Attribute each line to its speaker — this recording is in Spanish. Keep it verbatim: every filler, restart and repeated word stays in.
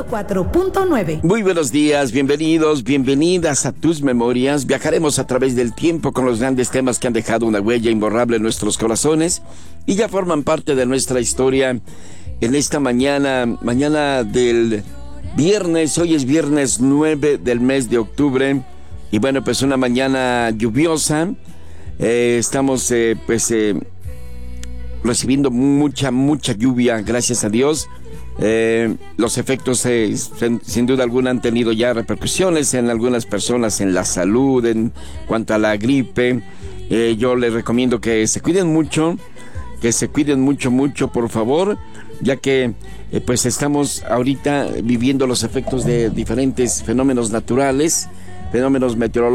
Speaker 1: ciento cuatro punto nueve.
Speaker 2: Muy buenos días, bienvenidos, bienvenidas a Tus Memorias. Viajaremos a través del tiempo con los grandes temas que han dejado una huella imborrable en nuestros corazones y ya forman parte de nuestra historia en esta mañana, mañana del viernes. Hoy es viernes nueve del mes de octubre y bueno, pues una mañana lluviosa. Eh, estamos eh, pues eh, recibiendo mucha, mucha lluvia, gracias a Dios. Eh, los efectos eh, sin, sin duda alguna han tenido ya repercusiones en algunas personas, en la salud, en cuanto a la gripe. Eh, yo les recomiendo que se cuiden mucho, que se cuiden mucho, mucho, por favor, ya que eh, pues estamos ahorita viviendo los efectos de diferentes fenómenos naturales, fenómenos meteorológicos.